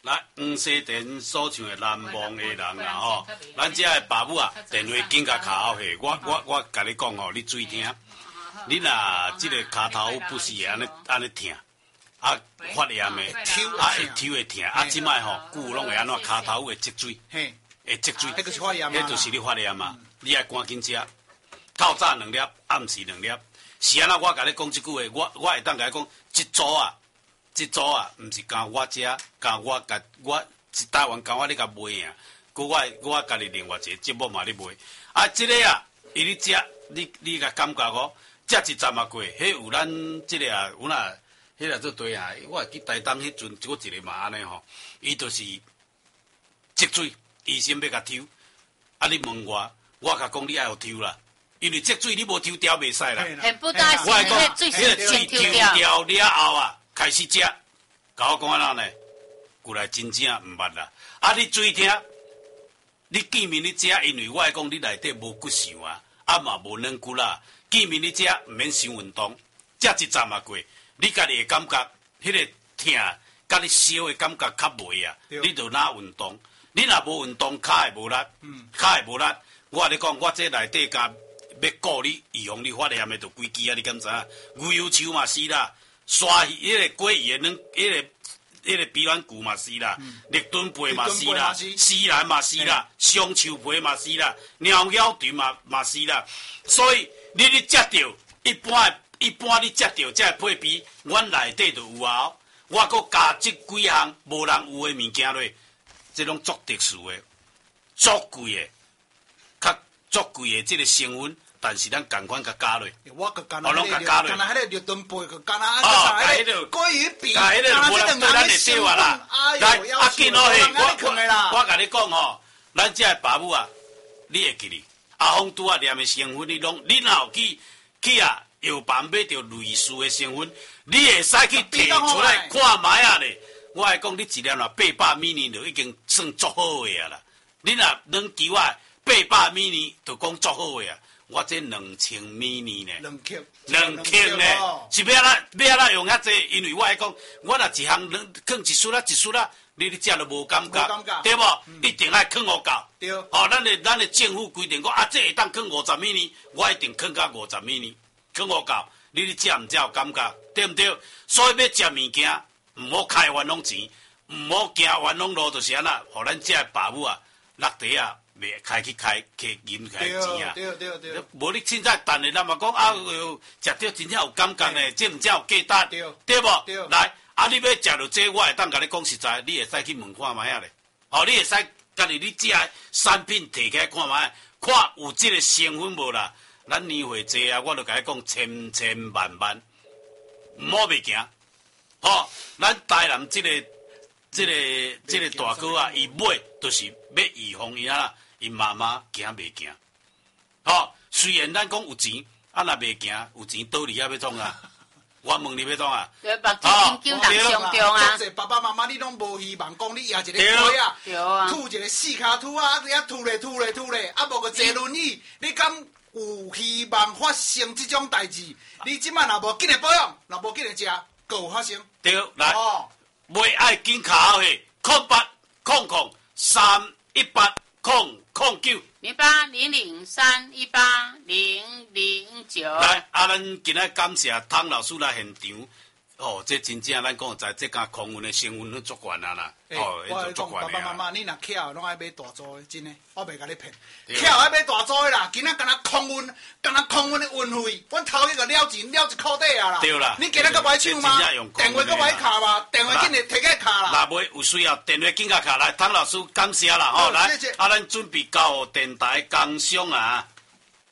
来，黄西田所唱的《难忘的人》啦吼，咱遮的爸母啊，电话紧甲卡后下，我甲你讲吼，你注意听，你若即个骹头不是安尼疼，啊发炎的，啊会抽会疼，啊即摆吼久拢会安怎骹头会积水，会积水， 迄个是发炎嘛， 迄就是你发炎嘛，你爱赶紧食，透早2粒，暗时2粒，是安那我甲你讲即句话，我会当甲你讲，即组啊，毋是甲我食，甲我台湾甲我咧甲卖啊，我家己另外一个节目嘛咧卖。啊，即个啊，伊咧食，你甲感觉哦，食一站啊过，迄有咱即个啊，有哪，迄个做对啊，我会记台东迄阵，有一个嘛安尼吼，伊就是积水，医生要甲抽，啊你问我甲讲你爱互抽啦，因为积水你无抽掉袂使啦。 很不担心，迄水先抽掉了后啊。开始食，甲我讲安怎呢？古来真正毋捌啦。啊，你注意听，你见面你食，因为我会讲你内底无骨相啊，啊嘛无软骨啦。见面你食，毋免伤运动，食一站啊过，你家己会感觉迄个疼，甲你烧的感觉较袂啊。你就哪运动？你若无运动，骹会无力，骹会无力。我咧讲，我这内底甲要顾你预防你发炎的，就规支啊！你敢知影？牛油树嘛是啦。刷迄个过盐软，迄个鼻软骨嘛是啦，立墩皮嘛是啦，西兰嘛是啦，香树皮嘛是啦，鸟腰藤嘛是啦，所以你食着一般你食着这配比，阮内底就有啊。我搁加即几项无人有的物件落，这拢足特殊的，足贵的，较足贵的即个成分。但是咱共款甲加落， 我甲加落，加迄个绿墩皮，甲加那迄个鲑鱼饼， 加迄个无人对咱会对啊啦。来，啊紧哦嘿，我甲你讲吼，咱遮个爸母啊，你会记哩？阿峰拄啊念的成分，你若有去啊，药房买着类似的成分，你会使去摕出来看卖啊咧。我会讲，你一粒若800米呢，就已经算足好的啊啦。你若两球啊800米呢，就讲足好的啊。我这2000米呢，2克呢，是要哪用遐济？因为我爱讲，我若一项放一束啦，你食都无感觉，对无？一定爱放互够。 对。 哦，咱的政府规定讲啊，这会当放50米呢，我一定放到50米呢，放互够。你食毋才有感觉，对毋对？所以要食物件，毋好开冤枉钱，毋好行冤枉路，就是安那，互咱遮的爸母啊，落地啊。袂开去银开钱啊！ 对， 无你凊彩等的，咱嘛讲啊，食着真正有感觉呢，这毋才有价值，对无？来，啊，你要食到这，我会当甲你讲实在，你会使去问看卖啊咧。哦，你会使家己你食的产品摕起来看卖，看有这个成分无啦。咱年岁济啊，我就甲你讲，千万，毋好袂行。哦，咱台南这个大哥啊，伊买就是要预防伊啊。因妈妈行袂行，好，虽然咱讲有钱，啊若袂行，有钱倒里遐要创啊？我问你要创啊？ 对，目睭研究人上中啊！ 爸爸妈妈，你拢无希望讲你压一个腿啊，吐一个四骹吐啊，遐吐咧，啊无个坐轮椅，你敢有希望发生这种代志？你即摆若无紧来保养，若无紧来食，佫有发生。 对，来，袂爱紧卡后去，0800318009。0800318009。来，啊，咱今仔感谢汤老师来现场。哦，这真正咱讲在这甲空运的成分都足悬啊啦。 哦，我讲爸爸妈妈，你若巧拢爱买大组的，真的，我袂甲你骗。巧爱买大组的啦，今仔敢若空运的运费，阮头一个了钱了一箍底啊啦。 对啦。 你今仔搁买手吗？电话搁买卡嘛？电话紧来摕起卡啦。 若袂有需要，电话紧甲卡来，汤老师感谢啦吼，来，啊，咱准备到电台工商啊。